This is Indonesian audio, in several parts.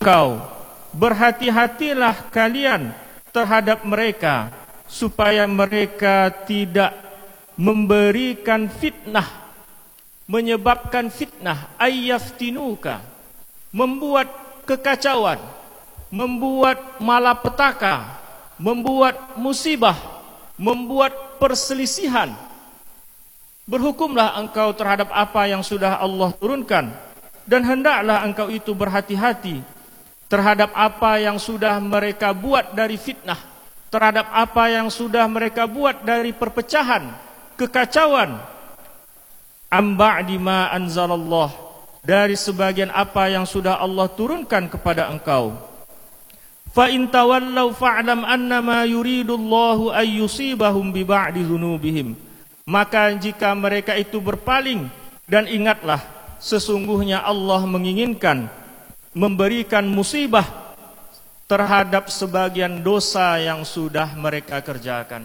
Kau berhati-hatilah kalian terhadap mereka supaya mereka tidak memberikan fitnah, menyebabkan fitnah, ayyaftinuka, membuat kekacauan, membuat malapetaka, membuat musibah, membuat perselisihan. Berhukumlah engkau terhadap apa yang sudah Allah turunkan, dan hendaklah engkau itu berhati-hati terhadap apa yang sudah mereka buat dari fitnah, terhadap apa yang sudah mereka buat dari perpecahan, kekacauan. Ba'di ma anzalallah, dari sebagian apa yang sudah Allah turunkan kepada engkau. Fa in tawallaw fa'lam annama yuridullahu ay yusibahum bi ba'di dzunubihim. Maka jika mereka itu berpaling, dan ingatlah sesungguhnya Allah menginginkan memberikan musibah terhadap sebagian dosa yang sudah mereka kerjakan.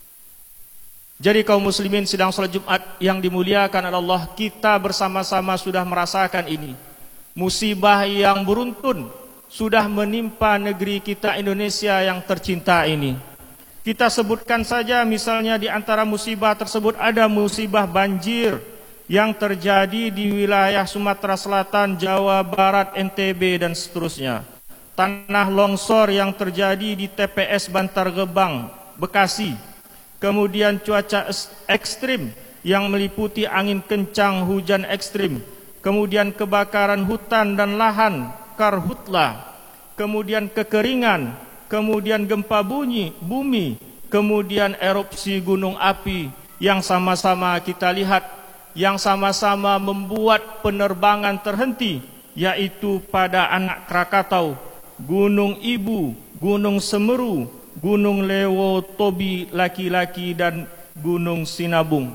Jadi kaum muslimin sidang salat Jumat yang dimuliakan oleh Allah, kita bersama-sama sudah merasakan ini. Musibah yang beruntun sudah menimpa negeri kita Indonesia yang tercinta ini. Kita sebutkan saja misalnya di antara musibah tersebut ada musibah banjir yang terjadi di wilayah Sumatera Selatan, Jawa Barat, NTB dan seterusnya. Tanah longsor yang terjadi di TPS Bantar Gebang, Bekasi. Kemudian cuaca ekstrim yang meliputi angin kencang, hujan ekstrim. Kemudian kebakaran hutan dan lahan, karhutla. Kemudian kekeringan, kemudian gempa bumi, kemudian erupsi gunung api yang sama-sama kita lihat, yang sama-sama membuat penerbangan terhenti, yaitu pada Anak Krakatau, Gunung Ibu, Gunung Semeru, Gunung Lewo, Tobi, Laki-Laki, dan Gunung Sinabung.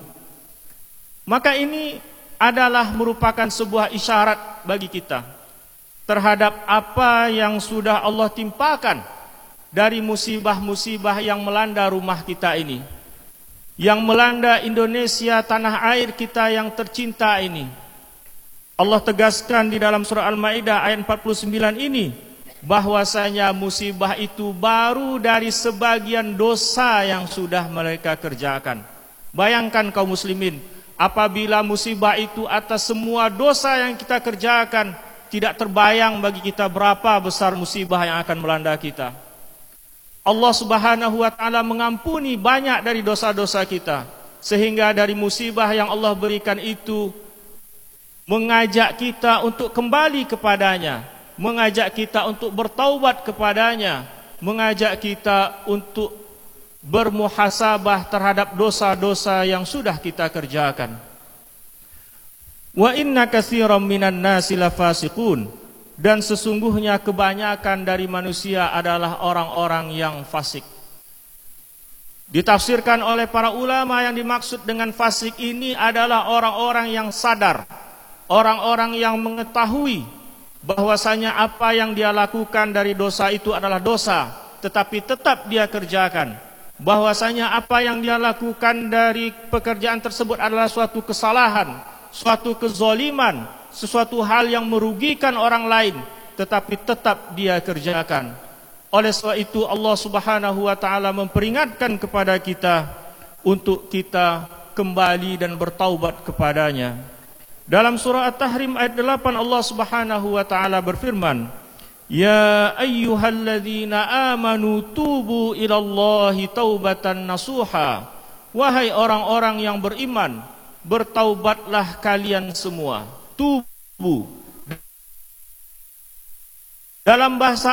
Maka ini adalah merupakan sebuah isyarat bagi kita terhadap apa yang sudah Allah timpakan dari musibah-musibah yang melanda rumah kita ini, yang melanda Indonesia, tanah air kita yang tercinta ini. Allah tegaskan di dalam surah Al-Maidah ayat 49 ini, bahwasanya musibah itu baru dari sebagian dosa yang sudah mereka kerjakan. Bayangkan kaum muslimin, apabila musibah itu atas semua dosa yang kita kerjakan, tidak terbayang bagi kita berapa besar musibah yang akan melanda kita. Allah Subhanahu wa ta'ala mengampuni banyak dari dosa-dosa kita, sehingga dari musibah yang Allah berikan itu mengajak kita untuk kembali kepadanya, mengajak kita untuk bertaubat kepadanya, mengajak kita untuk bermuhasabah terhadap dosa-dosa yang sudah kita kerjakan. Wa inna katsiran minan nasi lafasiqun, dan sesungguhnya kebanyakan dari manusia adalah orang-orang yang fasik. Ditafsirkan oleh para ulama, yang dimaksud dengan fasik ini adalah orang-orang yang sadar, orang-orang yang mengetahui bahwasanya apa yang dia lakukan dari dosa itu adalah dosa, tetapi tetap dia kerjakan. Bahwasanya apa yang dia lakukan dari pekerjaan tersebut adalah suatu kesalahan, suatu kezaliman, sesuatu hal yang merugikan orang lain, tetapi tetap dia kerjakan. Oleh sebab itu Allah Subhanahu wa ta'ala memperingatkan kepada kita untuk kita kembali dan bertaubat kepadanya. Dalam surah At-Tahrim ayat 8 Allah Subhanahu wa ta'ala berfirman, Ya ayyuhalladzina amanu tubu ilallahi taubatan nasuha. Wahai orang-orang yang beriman, bertaubatlah kalian semua. Tubu dalam bahasa